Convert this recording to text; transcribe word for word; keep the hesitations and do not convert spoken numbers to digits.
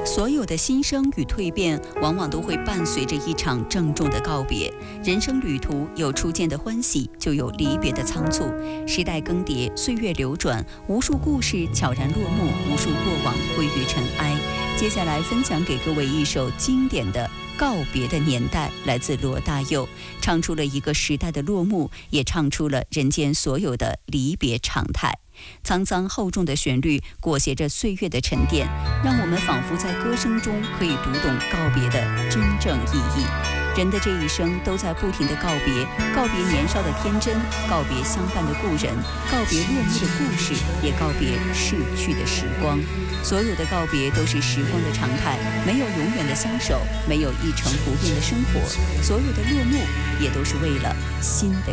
所有的新生与蜕变，往往都会伴随着一场郑重的告别。人生旅途有初见的欢喜，就有离别的仓促。时代更迭，岁月流转，无数故事悄然落幕，无数过往归于尘埃。接下来分享给各位一首经典的告别的年代，来自罗大佑，唱出了一个时代的落幕，也唱出了人间所有的离别常态。沧桑厚重的旋律裹挟着岁月的沉淀，让我们仿佛在歌声中可以读懂告别的真正意义。人的这一生都在不停地告别，告别年少的天真，告别相伴的故人，告别落幕的故事，也告别逝去的时光。所有的告别都是时光的常态，没有永远的相守，没有一成不变的生活。所有的落幕也都是为了新的